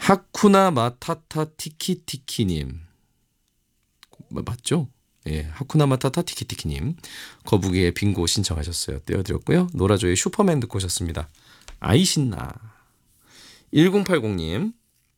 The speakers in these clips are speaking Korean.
하쿠나 마타타 티키티키님 맞죠? 예, 하쿠나 마타타 티키티키님 거북이의 빙고 신청하셨어요. 띄워드렸고요. 노라조의 슈퍼맨 듣고 오셨습니다. 아이 신나. 1080님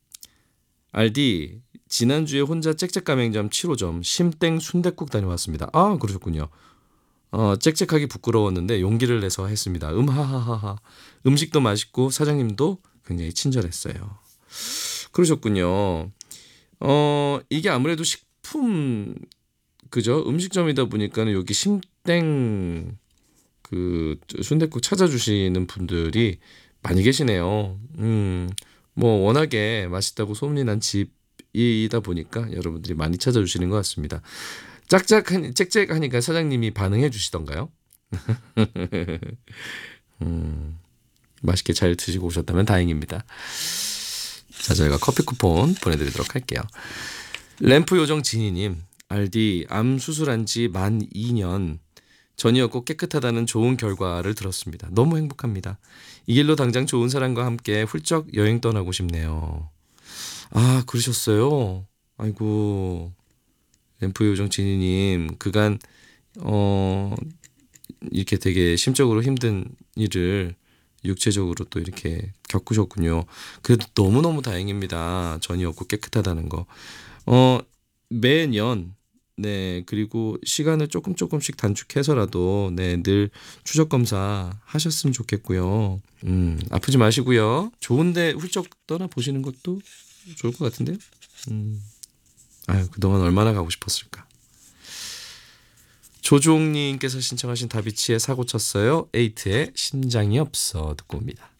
알디 지난주에 혼자 짹짹 가맹점 7호점 심땡 순댓국 다녀왔습니다. 아 그러셨군요. 짹짹하기 부끄러웠는데 용기를 내서 했습니다. 하하하하. 음식도 맛있고 사장님도 굉장히 친절했어요. 그러셨군요. 이게 아무래도 식품 그죠? 음식점이다 보니까는 여기 심땡 그 순댓국 찾아주시는 분들이 많이 계시네요. 뭐 워낙에 맛있다고 소문이 난 집이다 보니까 여러분들이 많이 찾아주시는 것 같습니다. 짹짹하니까 사장님이 반응해 주시던가요? 맛있게 잘 드시고 오셨다면 다행입니다. 자, 저희가 커피 쿠폰 보내드리도록 할게요. 램프 요정 지니님, 알디 암 수술한 지 만 2년 전이었고 깨끗하다는 좋은 결과를 들었습니다. 너무 행복합니다. 이 길로 당장 좋은 사람과 함께 훌쩍 여행 떠나고 싶네요. 아 그러셨어요? 아이고 램프 요정 지니님 그간 이렇게 되게 심적으로 힘든 일을 육체적으로 또 이렇게 겪으셨군요. 그래도 너무너무 다행입니다. 전이 없고 깨끗하다는 거. 매년 네 그리고 시간을 조금씩 단축해서라도 네 늘 추적 검사 하셨으면 좋겠고요. 아프지 마시고요. 좋은데 훌쩍 떠나 보시는 것도 좋을 것 같은데요. 아유 그동안 얼마나 가고 싶었을까. 조종님께서 신청하신 다비치의 사고 쳤어요. 에이트의 심장이 없어 듣고 옵니다.